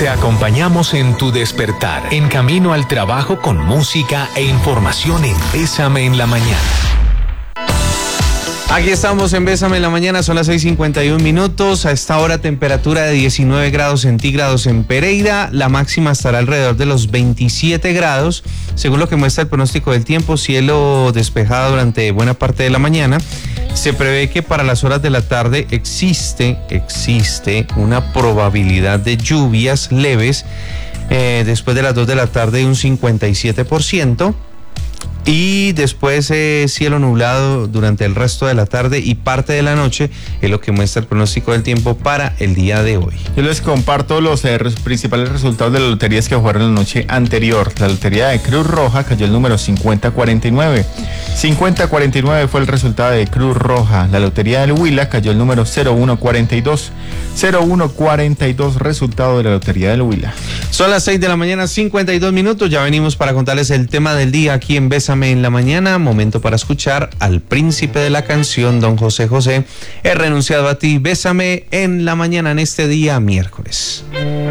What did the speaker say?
Te acompañamos en tu despertar, en camino al trabajo con música e información en Bésame en la Mañana. Aquí estamos en Bésame en la Mañana, son las 6:51. A esta hora temperatura de 19 grados centígrados en Pereira, la máxima estará alrededor de los 27 grados, según lo que muestra el pronóstico del tiempo, cielo despejado durante buena parte de la mañana. Se prevé que para las horas de la tarde existe una probabilidad de lluvias leves, después de las 2 de la tarde un 57%. Y después cielo nublado durante el resto de la tarde y parte de la noche, es lo que muestra el pronóstico del tiempo para el día de hoy. Yo les comparto los principales resultados de las loterías que jugaron la noche anterior. La lotería de Cruz Roja cayó el número 5049. 5049 fue el resultado de Cruz Roja. La lotería del Huila cayó el número 0142. 0142 resultado de la lotería del Huila. Son las 6:52. Ya venimos para contarles el tema del día aquí en Bésame en la Mañana. Momento para escuchar al príncipe de la canción, don José José. He renunciado a ti. Bésame en la Mañana en este día miércoles.